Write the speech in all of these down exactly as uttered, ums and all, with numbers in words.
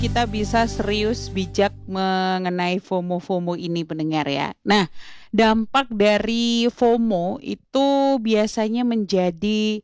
kita bisa serius bijak mengenai FOMO-FOMO ini pendengar ya. Nah, dampak dari FOMO itu biasanya menjadi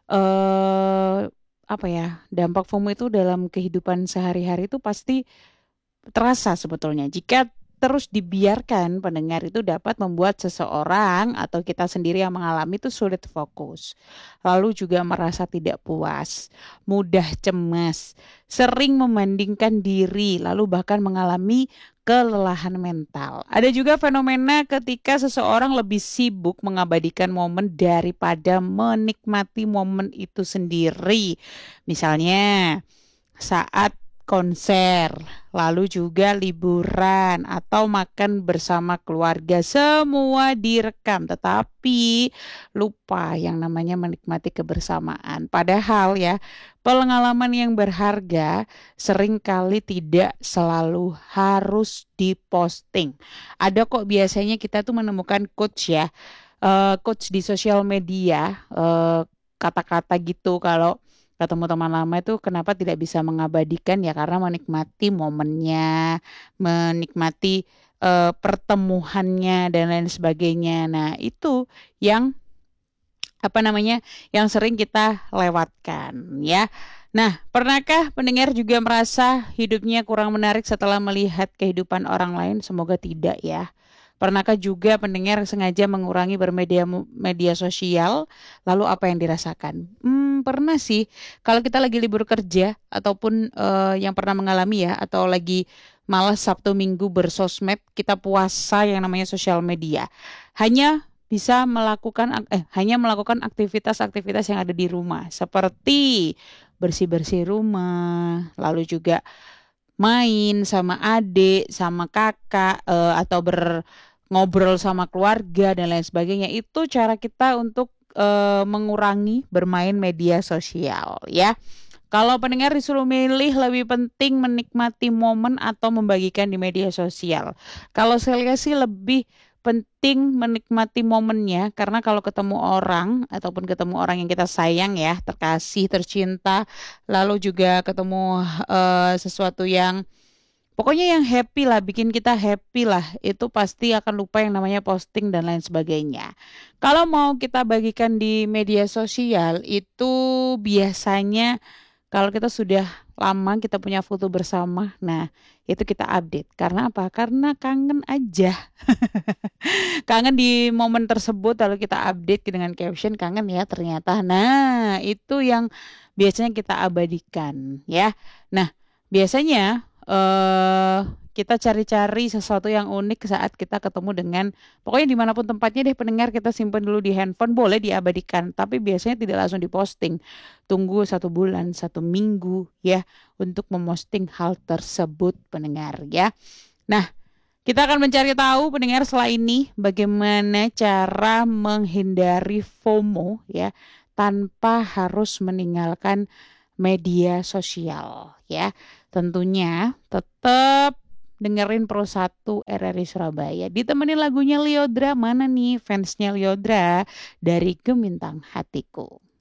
eh apa ya? Dampak FOMO itu dalam kehidupan sehari-hari itu pasti terasa sebetulnya. Jika terus dibiarkan pendengar itu dapat membuat seseorang atau kita sendiri yang mengalami itu sulit fokus. Lalu juga merasa tidak puas, mudah cemas, sering membandingkan diri, lalu bahkan mengalami kelelahan mental. Ada juga fenomena ketika seseorang lebih sibuk mengabadikan momen daripada menikmati momen itu sendiri. Misalnya saat konser, lalu juga liburan atau makan bersama keluarga, semua direkam, tetapi lupa yang namanya menikmati kebersamaan. Padahal ya, pengalaman yang berharga seringkali tidak selalu harus diposting. Ada kok biasanya kita tuh menemukan quotes ya, eh, quotes di sosial media, eh, kata-kata gitu kalau ketemu teman lama itu kenapa tidak bisa mengabadikan ya karena menikmati momennya, menikmati eh, pertemuannya dan lain sebagainya. Nah, itu yang apa namanya yang sering kita lewatkan ya. Nah, pernahkah pendengar juga merasa hidupnya kurang menarik setelah melihat kehidupan orang lain? Semoga tidak ya. Pernahkah juga pendengar sengaja mengurangi bermedia media sosial? Lalu apa yang dirasakan? Hmm, pernah sih. Kalau kita lagi libur kerja ataupun eh, yang pernah mengalami ya, atau lagi malas Sabtu Minggu bersosmed, kita puasa yang namanya sosial media. Hanya bisa melakukan eh hanya melakukan aktivitas-aktivitas yang ada di rumah seperti bersih-bersih rumah, lalu juga main sama adik, sama kakak, eh, atau ber ngobrol sama keluarga dan lain sebagainya. Itu cara kita untuk eh, mengurangi bermain media sosial ya. Kalau pendengar disuruh milih lebih penting menikmati momen atau membagikan di media sosial. Kalau saya lihat sih lebih penting menikmati momennya karena kalau ketemu orang ataupun ketemu orang yang kita sayang ya, terkasih, tercinta, lalu juga ketemu eh, sesuatu yang pokoknya yang happy lah, bikin kita happy lah, itu pasti akan lupa yang namanya posting dan lain sebagainya. Kalau mau kita bagikan di media sosial, itu biasanya kalau kita sudah lama kita punya foto bersama, nah itu kita update. Karena apa? Karena kangen aja. Kangen di momen tersebut lalu kita update dengan caption kangen ya ternyata. Nah, itu yang biasanya kita abadikan ya. Nah, biasanya eh kita cari-cari sesuatu yang unik saat kita ketemu dengan pokoknya dimanapun tempatnya deh pendengar kita simpan dulu di handphone boleh diabadikan tapi biasanya tidak langsung diposting. Tunggu satu bulan, satu minggu ya untuk memosting hal tersebut pendengar ya. Nah, kita akan mencari tahu pendengar setelah ini bagaimana cara menghindari FOMO ya tanpa harus meninggalkan media sosial ya. Tentunya tetap dengerin Pro satu R R I Surabaya. Ditemenin lagunya Lyodra, mana nih fansnya Lyodra dari Gemintang Hatiku.